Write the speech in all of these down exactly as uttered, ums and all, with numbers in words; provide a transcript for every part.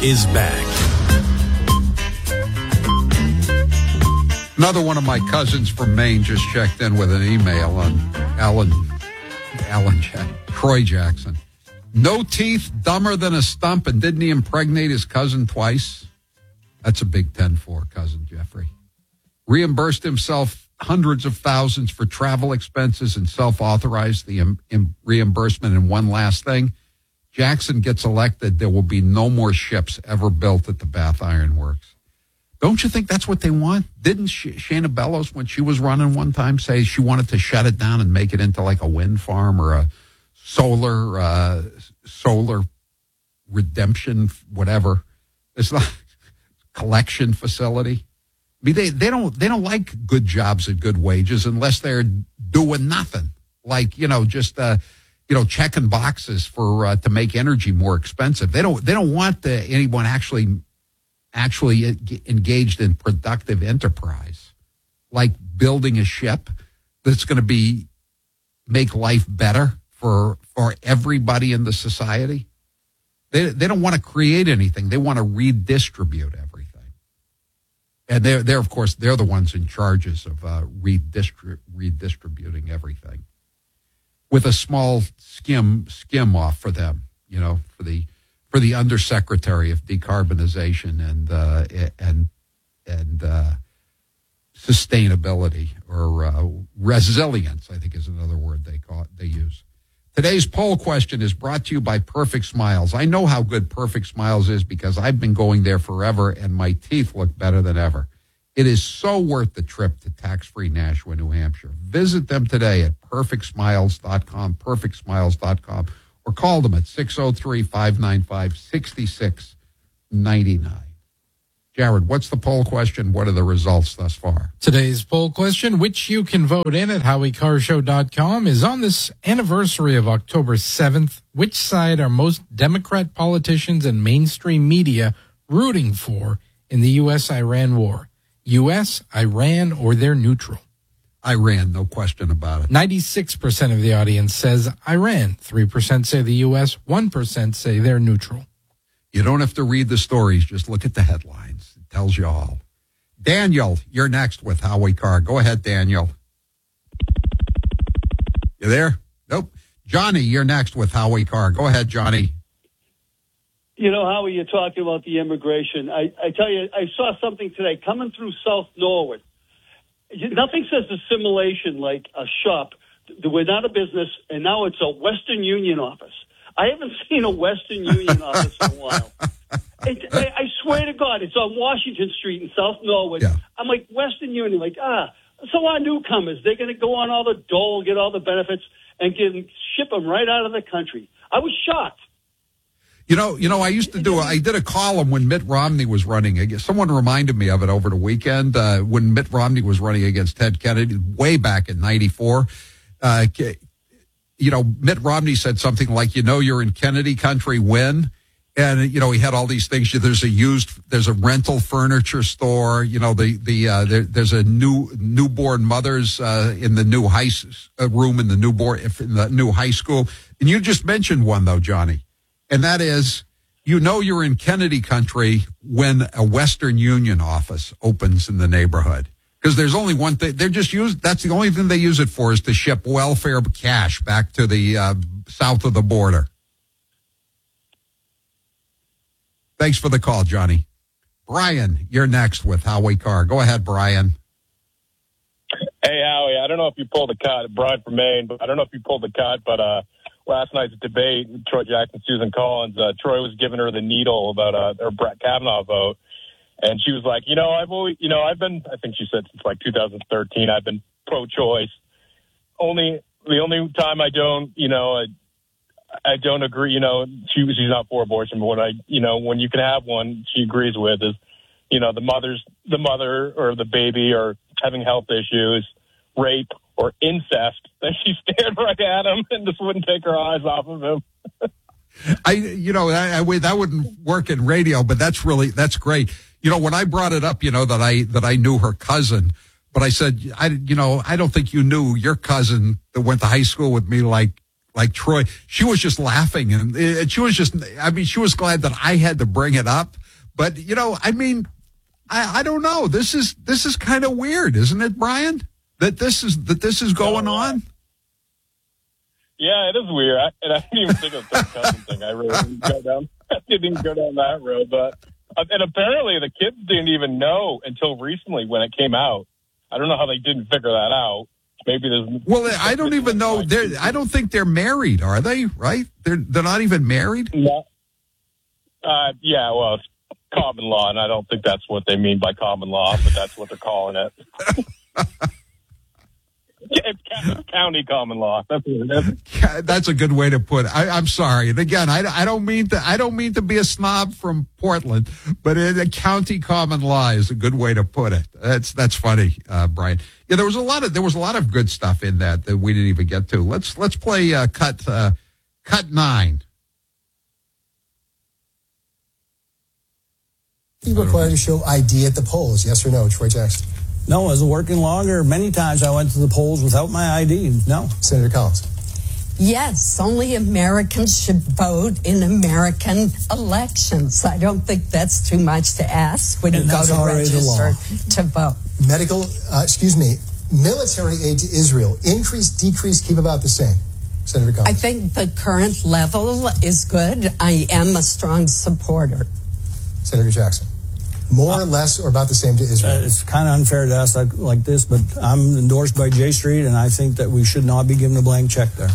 is back. Another one of my cousins from Maine just checked in with an email on Alan, Alan, Troy Jackson. No teeth, dumber than a stump, and didn't he impregnate his cousin twice? That's a Big Ten for cousin Jeffrey. Reimbursed himself hundreds of thousands for travel expenses and self-authorized the im- im- reimbursement. And one last thing, Jackson gets elected, there will be no more ships ever built at the Bath Iron Works. Don't you think that's what they want? Didn't Sh- Shana Bellows, when she was running one time, say she wanted to shut it down and make it into like a wind farm or a solar uh, solar redemption, whatever? It's not collection facility. I mean, they, they don't they don't like good jobs at good wages unless they're doing nothing. Like, you know, just uh, you know, checking boxes for uh, to make energy more expensive. They don't they don't want the, anyone actually. actually engaged in productive enterprise, like building a ship that's going to be make life better for for everybody in the society. They they don't want to create anything. They want to redistribute everything. And they're, they're of course, they're the ones in charges of uh, redistri- redistributing everything with a small skim skim off for them, you know, for the for the Undersecretary of Decarbonization and uh, and and uh, Sustainability, or uh, resilience, I think is another word they call it, they use. Today's poll question is brought to you by Perfect Smiles. I know how good Perfect Smiles is because I've been going there forever, and my teeth look better than ever. It is so worth the trip to tax-free Nashua, New Hampshire. Visit them today at perfect smiles dot com, perfect smiles dot com. Or call them at six oh three, five nine five, six six nine nine. Jared, what's the poll question? What are the results thus far? Today's poll question, which you can vote in at howie carr show dot com, is on this anniversary of October seventh. Which side are most Democrat politicians and mainstream media rooting for in the U S Iran war? U S, Iran, or they're neutral? Iran, no question about it. ninety-six percent of the audience says Iran. three percent say the U S. one percent say they're neutral. You don't have to read the stories. Just look at the headlines. It tells you all. Daniel, you're next with Howie Carr. Go ahead, Daniel. You there? Nope. Johnny, you're next with Howie Carr. Go ahead, Johnny. You know, Howie, you're talking about the immigration. I, I tell you, I saw something today coming through South Norwood. Nothing says assimilation like a shop. We're not a business, and now it's a Western Union office. I haven't seen a Western Union office in a while. It, I, I swear to God, it's on Washington Street in South Norwood. Yeah. I'm like, Western Union, like, ah. So our newcomers, they're going to go on all the dole, get all the benefits, and get, ship them right out of the country. I was shocked. You know, you know, I used to do, I did a column when Mitt Romney was running. Against, someone reminded me of it over the weekend uh, when Mitt Romney was running against Ted Kennedy way back in ninety-four. Uh, you know, Mitt Romney said something like, you know, you're in Kennedy country when, and, you know, he had all these things. There's a used, there's a rental furniture store. You know, the, the, uh, there, there's a new newborn mothers uh, in the new high uh, room in the newborn, in the new high school. And you just mentioned one though, Johnny. And that is, you know, you're in Kennedy country when a Western Union office opens in the neighborhood. Because there's only one thing, they're just used, that's the only thing they use it for is to ship welfare cash back to the uh, south of the border. Thanks for the call, Johnny. Brian, you're next with Howie Carr. Go ahead, Brian. Hey, Howie, I don't know if you pulled the cut, Brian from Maine, but I don't know if you pulled the cut, but, uh, last night's debate, Troy Jackson, Susan Collins, uh, Troy was giving her the needle about uh, her Brett Kavanaugh vote. And she was like, you know, I've always, you know, I've been, I think she said since like two thousand thirteen, I've been pro-choice. Only, the only time I don't, you know, I, I don't agree, you know, she, she's not for abortion, but when I, you know, when you can have one, she agrees with is, you know, the mother's, the mother or the baby are having health issues, rape, or incest, then she stared right at him and just wouldn't take her eyes off of him. I, you know, I, I, that wouldn't work in radio, but that's really, that's great. You know, when I brought it up, you know, that I, that I knew her cousin, but I said, I, you know, I don't think you knew your cousin that went to high school with me like like Troy. She was just laughing, and, and she was just, I mean, she was glad that I had to bring it up. But, you know, I mean, I, I don't know. This is this is kind of weird, isn't it, Brian? That this is that this is going on? Yeah, it is weird. I, and I didn't even think of the cousin thing. I really didn't go down. I didn't even go down that road. But and apparently the kids didn't even know until recently when it came out. I don't know how they didn't figure that out. Maybe there's well, I don't even know. They're, I don't think they're married, are they? Right? They're they're not even married. No. Uh, yeah. Well, it's common law, and I don't think that's what they mean by common law, but that's what they're calling it. It's county common law. That's what it is. That's a good way to put it. I, I'm sorry, and again, I, I don't mean to. I don't mean to be a snob from Portland, but in a county common law is a good way to put it. That's that's funny, uh, Brian. Yeah, there was a lot of there was a lot of good stuff in that that we didn't even get to. Let's let's play uh, cut uh, cut nine. Be required to show I D at the polls, yes or no, Troy Jackson? No, as a working logger, many times I went to the polls without my I D. No. Senator Collins? Yes, only Americans should vote in American elections. I don't think that's too much to ask when and you go to register to vote. Medical, uh, excuse me, military aid to Israel, increase, decrease, keep about the same. Senator Collins? I think the current level is good. I am a strong supporter. Senator Jackson? More or less or about the same to Israel? Uh, it's kind of unfair to ask like, like this, but I'm endorsed by J Street, and I think that we should not be given a blank check there.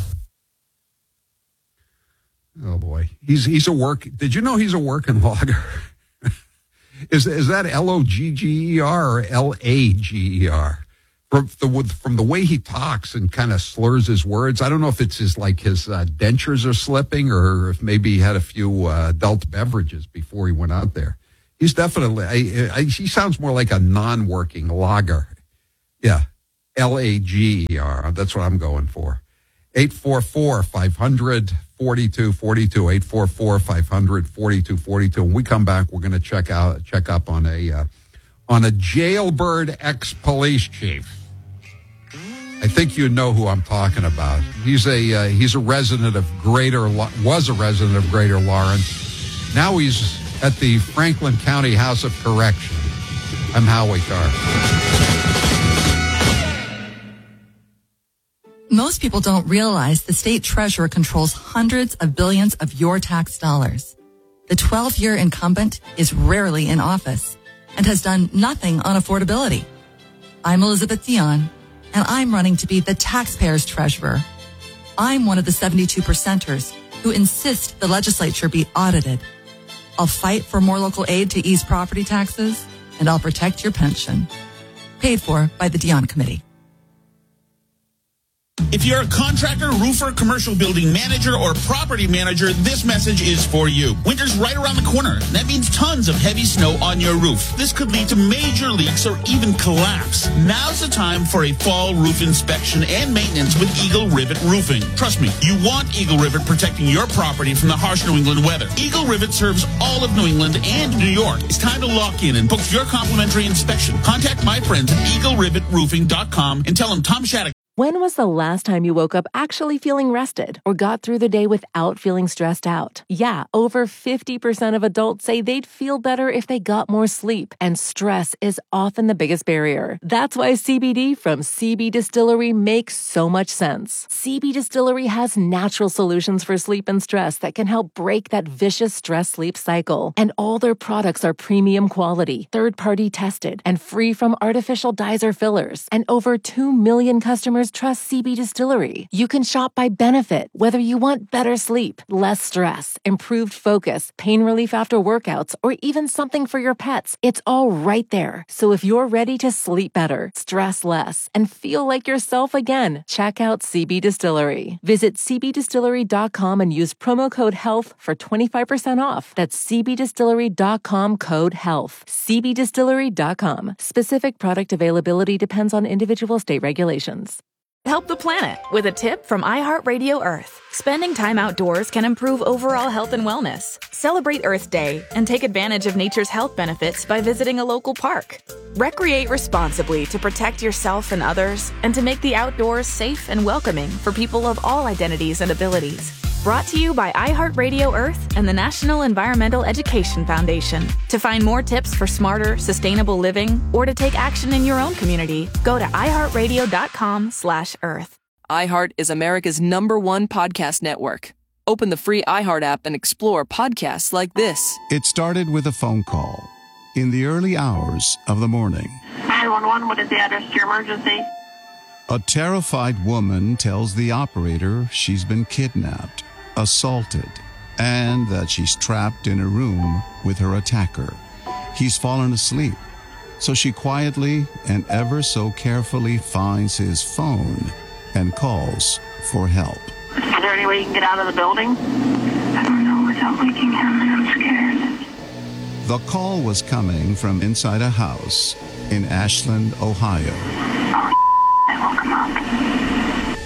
Oh, boy. He's he's a work. Did you know he's a working logger? is is that L O G G E R or L A G E R? From the, from the way he talks and kind of slurs his words, I don't know if it's his, like his uh, dentures are slipping or if maybe he had a few uh, adult beverages before he went out there. He's definitely, I, I, he sounds more like a non-working logger. Yeah, L A G E R. That's what I'm going for. eight four four, five hundred, forty-two forty-two, eight four four, five hundred, forty-two forty-two. When we come back, we're going to check out, check up on a, uh, on a jailbird ex-police chief. I think you know who I'm talking about. He's a, uh, he's a resident of Greater, was a resident of Greater Lawrence. Now he's at the Franklin County House of Correction. I'm Howie Carr. Most people don't realize the state treasurer controls hundreds of billions of your tax dollars. The twelve-year incumbent is rarely in office and has done nothing on affordability. I'm Elizabeth Dion, and I'm running to be the taxpayer's treasurer. I'm one of the seventy-two percenters who insist the legislature be audited. I'll fight for more local aid to ease property taxes, and I'll protect your pension. Paid for by the Dion Committee. If you're a contractor, roofer, commercial building manager, or property manager, this message is for you. Winter's right around the corner. That means tons of heavy snow on your roof. This could lead to major leaks or even collapse. Now's the time for a fall roof inspection and maintenance with Eagle Rivet Roofing. Trust me, you want Eagle Rivet protecting your property from the harsh New England weather. Eagle Rivet serves all of New England and New York. It's time to lock in and book your complimentary inspection. Contact my friends at eagle rivet roofing dot com and tell them Tom Shattuck. When was the last time you woke up actually feeling rested or got through the day without feeling stressed out? Yeah, over fifty percent of adults say they'd feel better if they got more sleep, and stress is often the biggest barrier. That's why C B D from C B Distillery makes so much sense. C B Distillery has natural solutions for sleep and stress that can help break that vicious stress-sleep cycle. And all their products are premium quality, third-party tested, and free from artificial dyes or fillers. And over two million customers trust C B Distillery. You can shop by benefit, whether you want better sleep, less stress, improved focus, pain relief after workouts, or even something for your pets. It's all right there. So if you're ready to sleep better, stress less, and feel like yourself again, check out C B Distillery. Visit c b distillery dot com and use promo code HEALTH for twenty-five percent off. That's c b distillery dot com code HEALTH. c b distillery dot com. Specific product availability depends on individual state regulations. Help the planet with a tip from iHeartRadio Earth. Spending time outdoors can improve overall health and wellness. Celebrate Earth Day and take advantage of nature's health benefits by visiting a local park. Recreate responsibly to protect yourself and others, and to make the outdoors safe and welcoming for people of all identities and abilities. Brought to you by iHeartRadio Earth and the National Environmental Education Foundation. To find more tips for smarter, sustainable living, or to take action in your own community, go to iHeartRadio.com slash Earth. iHeart is America's number one podcast network. Open the free iHeart app and explore podcasts like this. It started with a phone call in the early hours of the morning. nine one one, what is the address to your emergency? A terrified woman tells the operator she's been kidnapped, assaulted, and that she's trapped in a room with her attacker. He's fallen asleep, so she quietly and ever so carefully finds his phone and calls for help. Is there any way you can get out of the building? I don't know without waking him, and I'm scared. The call was coming from inside a house in Ashland, Ohio. Oh, I woke him up.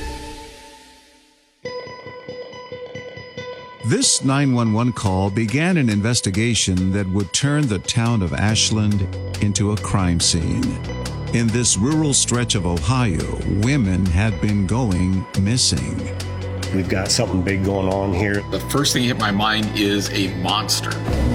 This nine one one call began an investigation that would turn the town of Ashland into a crime scene. In this rural stretch of Ohio, women had been going missing. We've got something big going on here. The first thing hit my mind is a monster.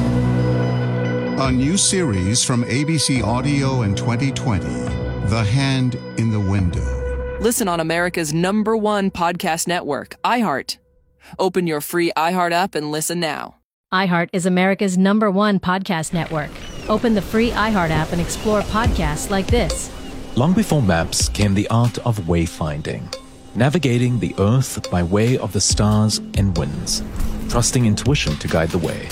A new series from A B C Audio in twenty twenty, The Hand in the Window. Listen on America's number one podcast network, iHeart. Open your free iHeart app and listen now. iHeart is America's number one podcast network. Open the free iHeart app and explore podcasts like this. Long before maps came the art of wayfinding, navigating the earth by way of the stars and winds, trusting intuition to guide the way.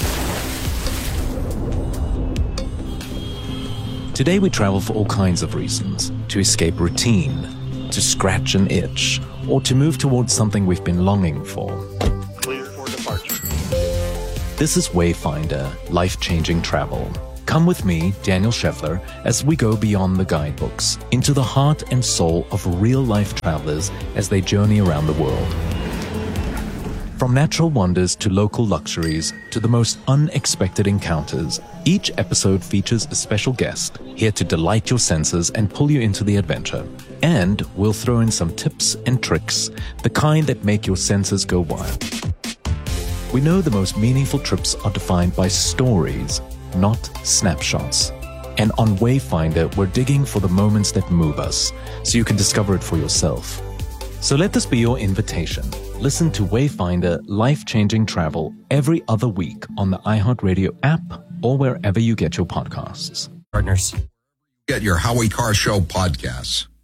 Today we travel for all kinds of reasons: to escape routine, to scratch an itch, or to move towards something we've been longing for. Clear for departure. This is Wayfinder, life-changing travel. Come with me, Daniel Scheffler, as we go beyond the guidebooks, into the heart and soul of real-life travelers as they journey around the world. From natural wonders to local luxuries to the most unexpected encounters, each episode features a special guest here to delight your senses and pull you into the adventure. And we'll throw in some tips and tricks, the kind that make your senses go wild. We know the most meaningful trips are defined by stories, not snapshots. And on Wayfinder, we're digging for the moments that move us, so you can discover it for yourself. So let this be your invitation. Listen to Wayfinder Life-Changing Travel every other week on the iHeartRadio app or wherever you get your podcasts. Partners. Get your Howie Carr Show podcasts.